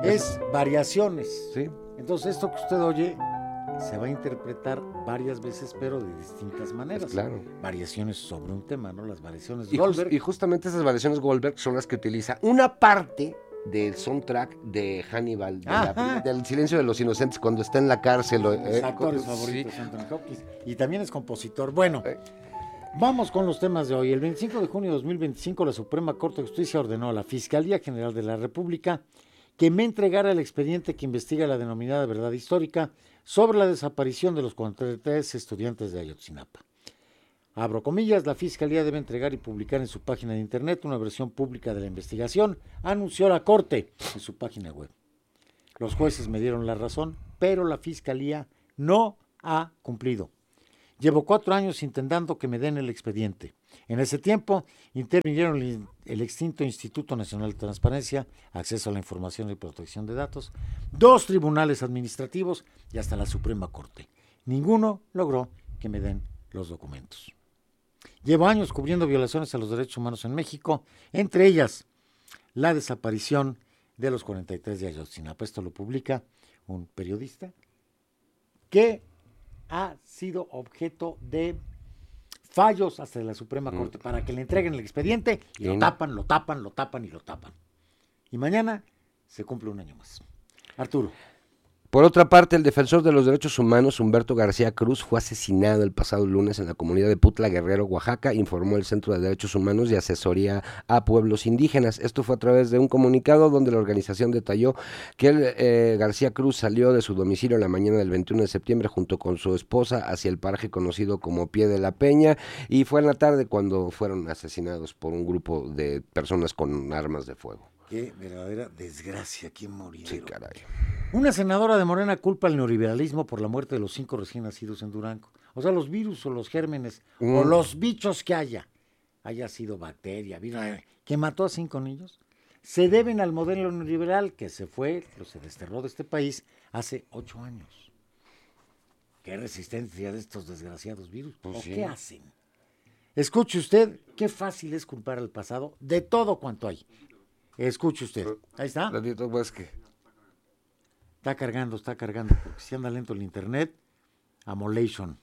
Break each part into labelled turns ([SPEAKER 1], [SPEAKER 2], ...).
[SPEAKER 1] Es variaciones.
[SPEAKER 2] Sí.
[SPEAKER 1] Entonces esto que usted oye se va a interpretar varias veces, pero de distintas maneras.
[SPEAKER 2] Pues claro.
[SPEAKER 1] Variaciones sobre un tema, ¿no? Las variaciones
[SPEAKER 2] Y,
[SPEAKER 1] Goldberg.
[SPEAKER 2] y justamente esas variaciones Goldberg son las que utiliza una parte del soundtrack de Hannibal, del Silencio de los Inocentes, cuando está en la cárcel.
[SPEAKER 1] Mis actores favoritos, Anthony Hopkins. Y también es compositor. Bueno, vamos con los temas de hoy. El 25 de junio de 2025, la Suprema Corte de Justicia ordenó a la Fiscalía General de la República que me entregara el expediente que investiga la denominada verdad histórica sobre la desaparición de los 43 estudiantes de Ayotzinapa. Abro comillas, la Fiscalía debe entregar y publicar en su página de internet una versión pública de la investigación, anunció la Corte en su página web. Los jueces me dieron la razón, pero la Fiscalía no ha cumplido. Llevo 4 años intentando que me den el expediente. En ese tiempo intervinieron el extinto Instituto Nacional de Transparencia, Acceso a la Información y Protección de Datos, 2 tribunales administrativos y hasta la Suprema Corte. Ninguno logró que me den los documentos. Llevo años cubriendo violaciones a los derechos humanos en México, entre ellas la desaparición de los 43 de Ayotzinapa. Esto lo publica un periodista que ha sido objeto de fallos hasta de la Suprema Corte para que le entreguen el expediente y lo tapan. Y mañana se cumple un año más. Arturo.
[SPEAKER 2] Por otra parte, el defensor de los derechos humanos, Humberto García Cruz, fue asesinado el pasado lunes en la comunidad de Putla Guerrero, Oaxaca, informó el Centro de Derechos Humanos y Asesoría a Pueblos Indígenas. Esto fue a través de un comunicado donde la organización detalló que García Cruz salió de su domicilio en la mañana del 21 de septiembre junto con su esposa hacia el paraje conocido como Pie de la Peña, y fue en la tarde cuando fueron asesinados por un grupo de personas con armas de fuego.
[SPEAKER 1] Qué verdadera desgracia, ¿quién murió?
[SPEAKER 2] Sí, caray.
[SPEAKER 1] Una senadora de Morena culpa al neoliberalismo por la muerte de los 5 recién nacidos en Durango. O sea, los virus o los gérmenes o los bichos que haya sido bacteria, virus, que mató a 5 niños, se deben al modelo neoliberal que se desterró de este país hace 8 años. ¿Qué resistencia de estos desgraciados virus?
[SPEAKER 2] Pues
[SPEAKER 1] ¿O
[SPEAKER 2] sí.
[SPEAKER 1] qué hacen? Escuche usted, qué fácil es culpar al pasado de todo cuanto hay. Escuche usted. Ahí está. Está cargando, porque si anda lento el internet, Amolation.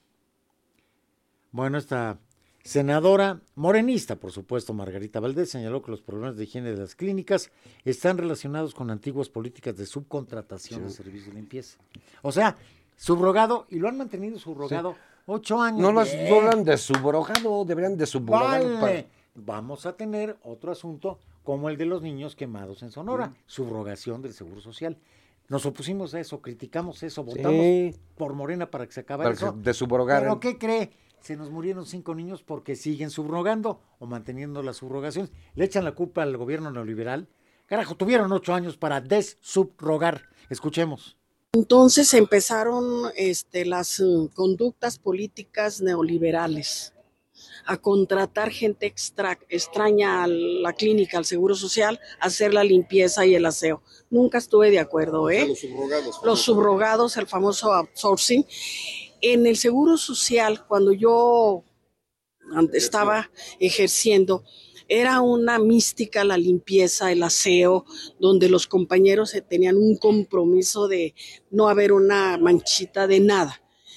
[SPEAKER 1] Bueno, esta senadora morenista, por supuesto, Margarita Valdés, señaló que los problemas de higiene de las clínicas están relacionados con antiguas políticas de subcontratación de servicios de limpieza. O sea, subrogado, y lo han mantenido subrogado 8 años.
[SPEAKER 2] No lo han de subrogado, deberían de subrogado.
[SPEAKER 1] Vale. Vamos a tener otro asunto como el de los niños quemados en Sonora, subrogación del Seguro Social. Nos opusimos a eso, criticamos eso, votamos por Morena para que se acabara eso.
[SPEAKER 2] De subrogar.
[SPEAKER 1] ¿Pero qué cree? Se nos murieron 5 niños porque siguen subrogando o manteniendo las subrogaciones. Le echan la culpa al gobierno neoliberal. Carajo, tuvieron 8 años para dessubrogar. Escuchemos.
[SPEAKER 3] Entonces empezaron las conductas políticas neoliberales a contratar gente extraña a la clínica, al Seguro Social, a hacer la limpieza y el aseo. Nunca estuve de acuerdo, ¿eh? O sea, los subrogados, el famoso outsourcing. En el Seguro Social, cuando yo estaba ejerciendo, era una mística la limpieza, el aseo, donde los compañeros tenían un compromiso de no haber una manchita de nada.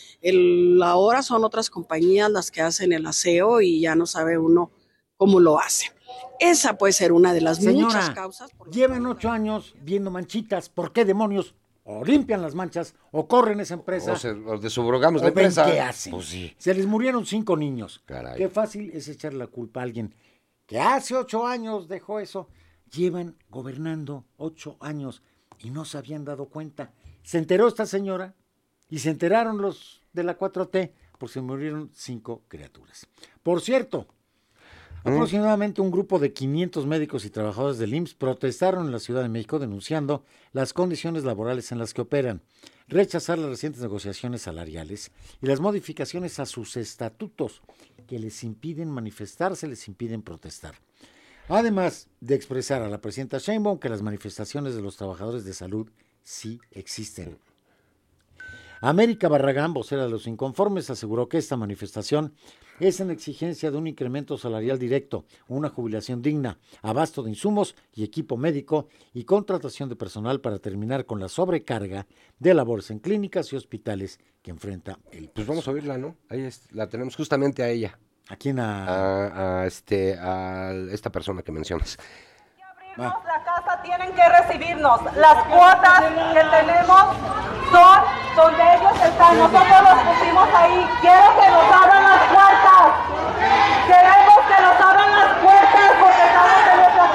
[SPEAKER 3] Ahora son otras compañías las que hacen el aseo y ya no sabe uno cómo lo hacen. Esa puede ser una de las muchas causas.
[SPEAKER 1] Llevan 8 años viendo manchitas. ¿Por qué demonios? O limpian las manchas, o corren esa empresa.
[SPEAKER 2] O desubrogamos la empresa.
[SPEAKER 1] ¿Qué hacen?
[SPEAKER 2] Pues sí.
[SPEAKER 1] Se les murieron 5 niños.
[SPEAKER 2] Caray.
[SPEAKER 1] Qué fácil es echarle la culpa a alguien que hace 8 años dejó eso. Llevan gobernando 8 años y no se habían dado cuenta. Se enteró esta señora y se enteraron los de la 4T, porque se murieron 5 criaturas. Por cierto, aproximadamente un grupo de 500 médicos y trabajadores del IMSS protestaron en la Ciudad de México denunciando las condiciones laborales en las que operan, rechazar las recientes negociaciones salariales y las modificaciones a sus estatutos que les impiden manifestarse, les impiden protestar. Además de expresar a la presidenta Sheinbaum que las manifestaciones de los trabajadores de salud sí existen. América Barragán, vocera de los inconformes, aseguró que esta manifestación es en exigencia de un incremento salarial directo, una jubilación digna, abasto de insumos y equipo médico y contratación de personal para terminar con la sobrecarga de labores en clínicas y hospitales que enfrenta el
[SPEAKER 2] Pues vamos a oírla, ¿no? Ahí la tenemos justamente a ella.
[SPEAKER 1] ¿A quién?
[SPEAKER 2] A esta persona que mencionas.
[SPEAKER 4] La casa tienen que recibirnos. Las cuotas que tenemos son donde ellos están. Nosotros los pusimos ahí. Quiero que nos abran las puertas. Queremos que nos abran las puertas porque estamos en nuestra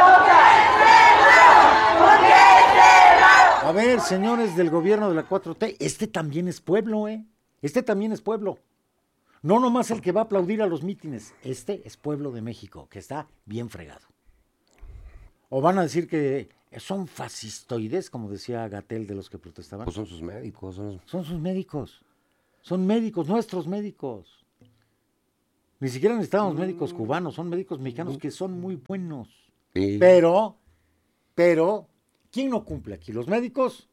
[SPEAKER 4] casa.
[SPEAKER 1] A ver, señores del gobierno de la 4T, este también es pueblo, ¿eh? Este también es pueblo. No nomás el que va a aplaudir a los mítines. Este es pueblo de México, que está bien fregado. O van a decir que son fascistoides, como decía Gatell de los que protestaban.
[SPEAKER 2] Pues son sus médicos.
[SPEAKER 1] Son sus médicos. Son médicos, nuestros médicos. Ni siquiera necesitamos médicos cubanos, son médicos mexicanos que son muy buenos.
[SPEAKER 2] Sí.
[SPEAKER 1] Pero, ¿quién no cumple aquí? ¿Los médicos?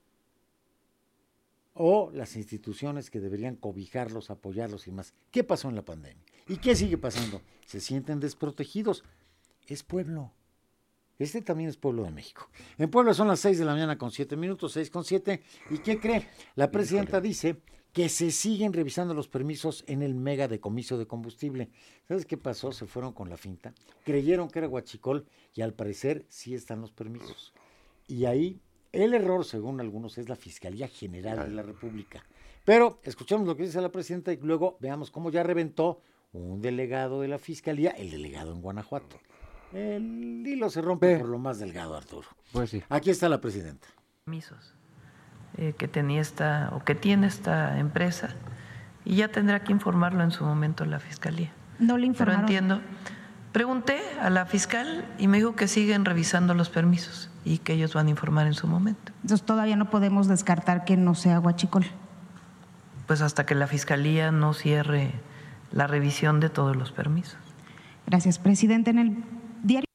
[SPEAKER 1] ¿O las instituciones que deberían cobijarlos, apoyarlos y más? ¿Qué pasó en la pandemia? ¿Y qué sigue pasando? Se sienten desprotegidos. Es pueblo. Este también es pueblo de México. En Puebla son las 6 de la mañana con 7 minutos, 6 con 7. ¿Y qué cree? La presidenta dice que se siguen revisando los permisos en el mega decomiso de combustible. ¿Sabes qué pasó? Se fueron con la finta. Creyeron que era huachicol y al parecer sí están los permisos. Y ahí el error, según algunos, es la Fiscalía General de la República. Pero escuchamos lo que dice la presidenta y luego veamos cómo ya reventó un delegado de la Fiscalía, el delegado en Guanajuato. El hilo se rompe por lo más delgado, Arturo.
[SPEAKER 2] Pues sí.
[SPEAKER 1] Aquí está la presidenta.
[SPEAKER 5] Permisos que tenía que tiene esta empresa y ya tendrá que informarlo en su momento la fiscalía.
[SPEAKER 6] No le informaron.
[SPEAKER 5] Pero entiendo. Pregunté a la fiscal y me dijo que siguen revisando los permisos y que ellos van a informar en su momento.
[SPEAKER 6] Entonces todavía no podemos descartar que no sea huachicol.
[SPEAKER 5] Pues hasta que la fiscalía no cierre la revisión de todos los permisos.
[SPEAKER 6] Gracias, presidente. En el diario.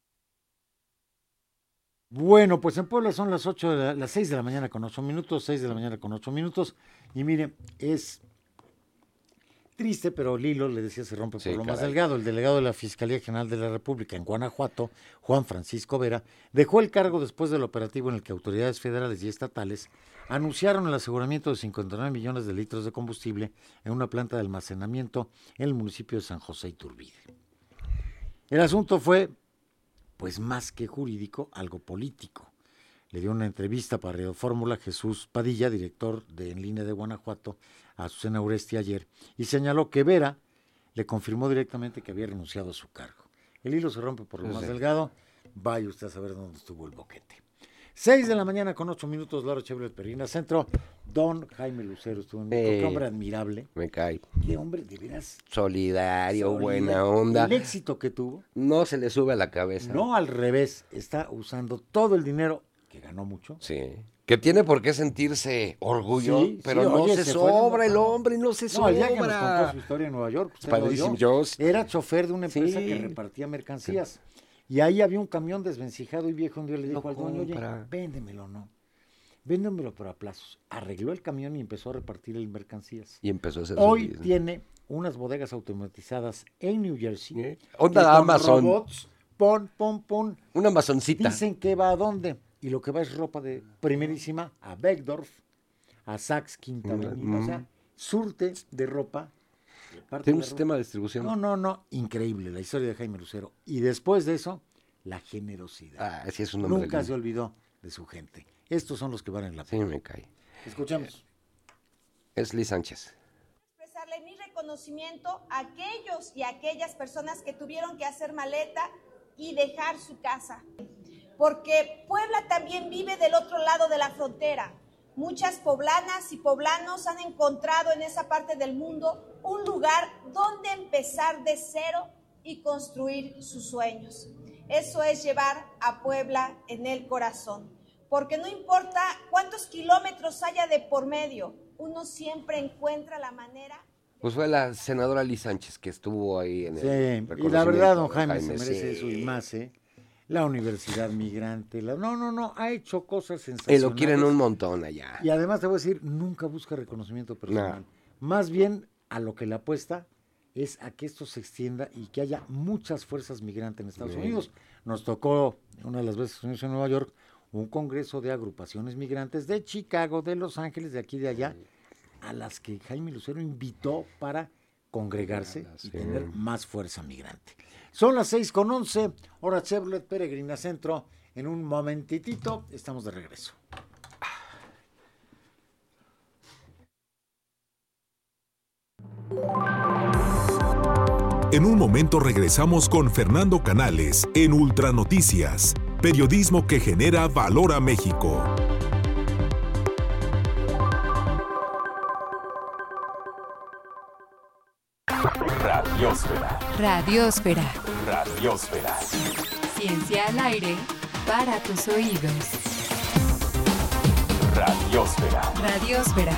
[SPEAKER 1] Bueno, pues en Puebla son las 6 de la mañana con 8 minutos, 6 de la mañana con 8 minutos. Y mire, es triste, pero el hilo, le decía, se rompe por lo más delgado. El delegado de la Fiscalía General de la República en Guanajuato, Juan Francisco Vera, dejó el cargo después del operativo en el que autoridades federales y estatales anunciaron el aseguramiento de 59 millones de litros de combustible en una planta de almacenamiento en el municipio de San José Iturbide. El asunto fue, pues más que jurídico, algo político. Le dio una entrevista para Radio Fórmula Jesús Padilla, director de En Línea de Guanajuato, a Azucena Uresti ayer, y señaló que Vera le confirmó directamente que había renunciado a su cargo. El hilo se rompe por lo más delgado. Vaya usted a saber dónde estuvo el boquete. 6 de la mañana con 8 minutos, Laura Chevrolet Perrina Centro. Don Jaime Lucero estuvo en México, qué hombre admirable.
[SPEAKER 2] Me cae.
[SPEAKER 1] Qué hombre, de veras.
[SPEAKER 2] Solidario, buena onda.
[SPEAKER 1] El éxito que tuvo.
[SPEAKER 2] No se le sube a la cabeza.
[SPEAKER 1] No, al revés, está usando todo el dinero, que ganó mucho.
[SPEAKER 2] Sí. Que tiene por qué sentirse orgullo, pero no se sobra el hombre, no se sobra.
[SPEAKER 1] No, el día que nos contó su historia en Nueva York,
[SPEAKER 2] Padrísimo.
[SPEAKER 1] Era chofer de una empresa que repartía mercancías. Sí. Y ahí había un camión desvencijado y viejo, un día le dijo al dueño, oye, véndemelo, no. Véndemelo por a plazos. Arregló el camión y empezó a repartir el mercancías.
[SPEAKER 2] Y empezó a hacer
[SPEAKER 1] hoy tiene unas bodegas automatizadas en New Jersey.
[SPEAKER 2] Onda Amazon.
[SPEAKER 1] Robots, pon.
[SPEAKER 2] Una Amazoncita.
[SPEAKER 1] Dicen que va a dónde. Y lo que va es ropa de primerísima a Beckdorf, a Saks Quinta Avenida. O sea, surte de ropa.
[SPEAKER 2] Tiene un sistema de distribución.
[SPEAKER 1] No. Increíble la historia de Jaime Lucero. Y después de eso, la generosidad.
[SPEAKER 2] Sí, es un hombre
[SPEAKER 1] Nunca se olvidó de su gente. Estos son los que valen la pena.
[SPEAKER 2] Sí, me cae.
[SPEAKER 1] Escuchamos.
[SPEAKER 2] Es Liz Sánchez.
[SPEAKER 7] Expresarle mi reconocimiento a aquellos y a aquellas personas que tuvieron que hacer maleta y dejar su casa. Porque Puebla también vive del otro lado de la frontera. Muchas poblanas y poblanos han encontrado en esa parte del mundo un lugar donde empezar de cero y construir sus sueños. Eso es llevar a Puebla en el corazón. Porque no importa cuántos kilómetros haya de por medio, uno siempre encuentra la manera.
[SPEAKER 2] Pues fue la senadora Liz Sánchez que estuvo ahí en el
[SPEAKER 1] y la verdad, don Jaime se merece eso y más, La universidad migrante, no, ha hecho cosas sensacionales.
[SPEAKER 2] Y lo quieren un montón allá.
[SPEAKER 1] Y además te voy a decir, nunca busca reconocimiento personal. Más bien a lo que le apuesta es a que esto se extienda y que haya muchas fuerzas migrantes en Estados Unidos. Nos tocó, una de las veces que estuvimos en Nueva York, un congreso de agrupaciones migrantes de Chicago, de Los Ángeles, de aquí y de allá, a las que Jaime Lucero invitó para congregarse y tener más fuerza migrante. Son las 6:11, hora Chevrolet Peregrina Centro. En un momentitito estamos de regreso.
[SPEAKER 8] En un momento regresamos con Fernando Canales en Ultranoticias, periodismo que genera valor a México.
[SPEAKER 9] Radiósfera.
[SPEAKER 10] Radiósfera.
[SPEAKER 9] Radiósfera.
[SPEAKER 10] Ciencia al aire para tus oídos.
[SPEAKER 9] Radiósfera.
[SPEAKER 10] Radiósfera.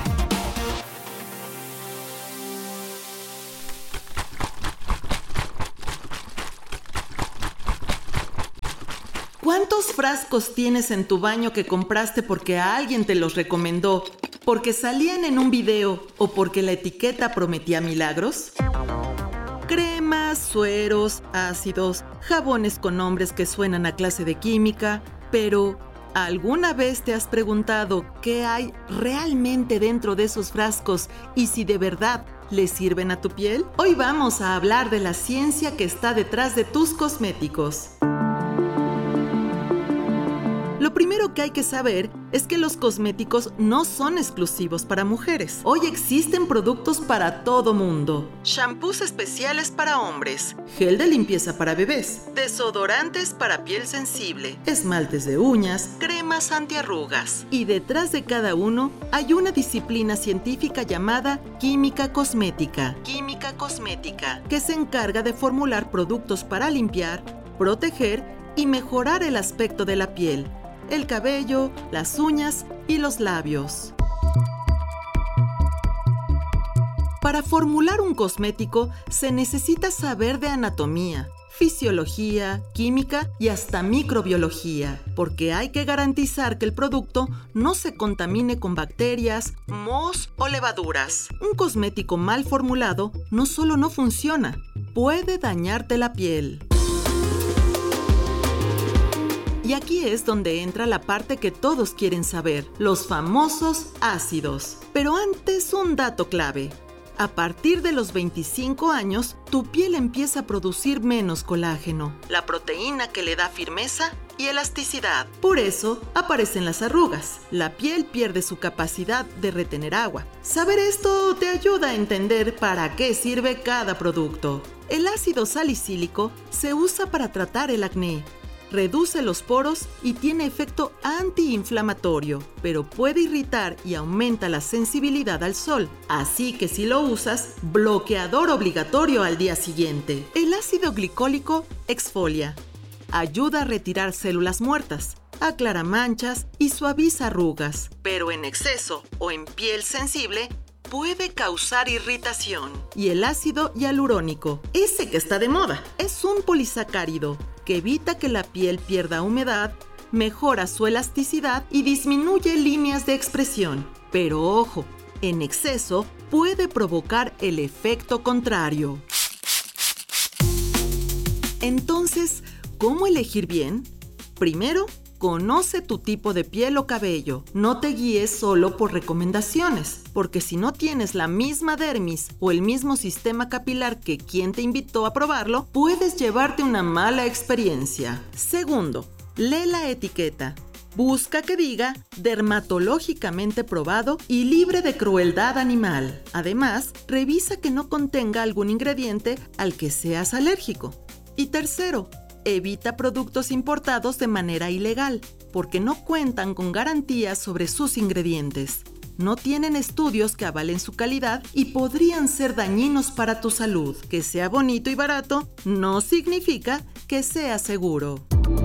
[SPEAKER 11] ¿Cuántos frascos tienes en tu baño que compraste porque a alguien te los recomendó, porque salían en un video o porque la etiqueta prometía milagros? Cremas, sueros, ácidos, jabones con nombres que suenan a clase de química, pero ¿alguna vez te has preguntado qué hay realmente dentro de esos frascos y si de verdad le sirven a tu piel? Hoy vamos a hablar de la ciencia que está detrás de tus cosméticos. Lo primero que hay que saber es que los cosméticos no son exclusivos para mujeres. Hoy existen productos para todo mundo. Shampoos especiales para hombres, gel de limpieza para bebés, desodorantes para piel sensible, esmaltes de uñas, cremas antiarrugas. Y detrás de cada uno hay una disciplina científica llamada química cosmética. Química cosmética, que se encarga de formular productos para limpiar, proteger y mejorar el aspecto de la piel, el cabello, las uñas y los labios. Para formular un cosmético se necesita saber de anatomía, fisiología, química y hasta microbiología, porque hay que garantizar que el producto no se contamine con bacterias, mohos o levaduras. Un cosmético mal formulado no solo no funciona, puede dañarte la piel. Y aquí es donde entra la parte que todos quieren saber, los famosos ácidos. Pero antes, un dato clave. A partir de los 25 años, tu piel empieza a producir menos colágeno, la proteína que le da firmeza y elasticidad. Por eso aparecen las arrugas. La piel pierde su capacidad de retener agua. Saber esto te ayuda a entender para qué sirve cada producto. El ácido salicílico se usa para tratar el acné. Reduce los poros y tiene efecto antiinflamatorio, pero puede irritar y aumenta la sensibilidad al sol. Así que si lo usas, bloqueador obligatorio al día siguiente. El ácido glicólico exfolia. Ayuda a retirar células muertas, aclara manchas y suaviza arrugas. Pero en exceso o en piel sensible, puede causar irritación. Y el ácido hialurónico, ese que está de moda, es un polisacárido que evita que la piel pierda humedad, mejora su elasticidad y disminuye líneas de expresión. Pero ojo, en exceso puede provocar el efecto contrario. Entonces, ¿cómo elegir bien? Primero, conoce tu tipo de piel o cabello. No te guíes solo por recomendaciones, porque si no tienes la misma dermis o el mismo sistema capilar que quien te invitó a probarlo, puedes llevarte una mala experiencia. Segundo, lee la etiqueta. Busca que diga dermatológicamente probado y libre de crueldad animal. Además, revisa que no contenga algún ingrediente al que seas alérgico. Y tercero, evita productos importados de manera ilegal, porque no cuentan con garantías sobre sus ingredientes. No tienen estudios que avalen su calidad y podrían ser dañinos para tu salud. Que sea bonito y barato no significa que sea seguro.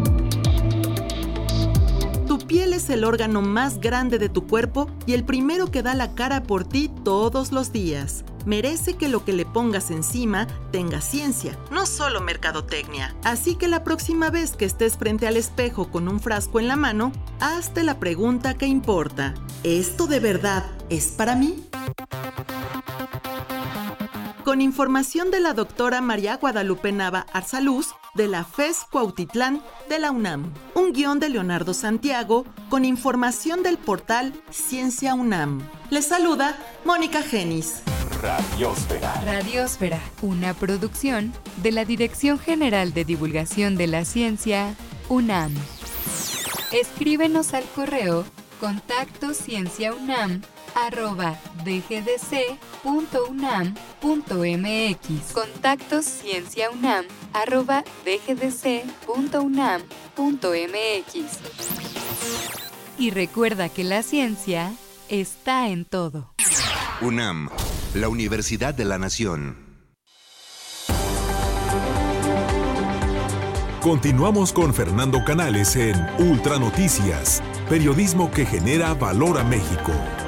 [SPEAKER 11] Tu piel es el órgano más grande de tu cuerpo y el primero que da la cara por ti todos los días. Merece que lo que le pongas encima tenga ciencia, no solo mercadotecnia. Así que la próxima vez que estés frente al espejo con un frasco en la mano, hazte la pregunta que importa. ¿Esto de verdad es para mí? con información de la doctora María Guadalupe Nava Arzaluz de la FES Cuautitlán de la UNAM. Un guión de Leonardo Santiago con información del portal Ciencia UNAM. Les saluda Mónica Genis.
[SPEAKER 9] Radiósfera.
[SPEAKER 10] Radiósfera, una producción de la Dirección General de Divulgación de la Ciencia, UNAM. Escríbenos al correo contactoscienciaunam@dgdc.unam.mx. contactoscienciaunam@dgdc.unam.mx. Y recuerda que la ciencia está en todo.
[SPEAKER 12] UNAM, la Universidad de la Nación.
[SPEAKER 8] Continuamos con Fernando Canales en Ultranoticias, periodismo que genera valor a México.